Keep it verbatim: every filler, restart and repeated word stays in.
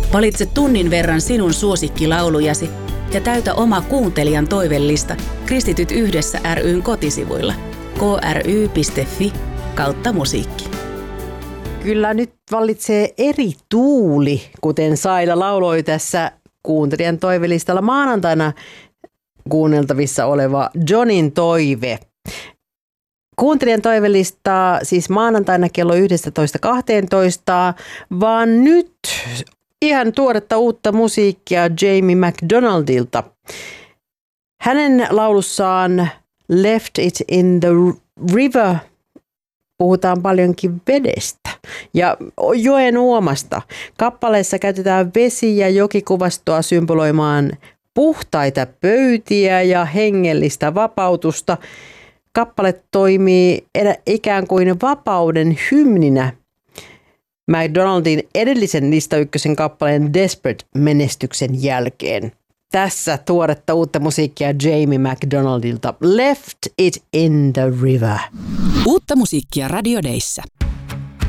Valitse tunnin verran sinun suosikkilaulujasi ja täytä oma kuuntelijan toivellista Kristityt yhdessä ry:n kotisivuilla kry.fi kautta musiikki. Kyllä nyt vallitsee eri tuuli, kuten Saila lauloi tässä kuuntelijan toivelistalla maanantaina kuunneltavissa oleva Johnin toive. Kuuntelijan toivelistaa siis maanantaina kello yksitoista kaksitoista, vaan nyt ihan tuoretta uutta musiikkia Jamie McDonaldilta. Hänen laulussaan Left It in the River puhutaan paljonkin vedestä ja joen uomasta. Kappaleessa käytetään vesi- ja jokikuvastoa symboloimaan puhtaita pöytiä ja hengellistä vapautusta. Kappale toimii ikään kuin vapauden hymninä McDonaldin edellisen lista ykkösen kappaleen Desperate-menestyksen jälkeen. Tässä tuoretta uutta musiikkia Jamie McDonaldilta. Left It in the River. Uutta musiikkia Radio Dayssä.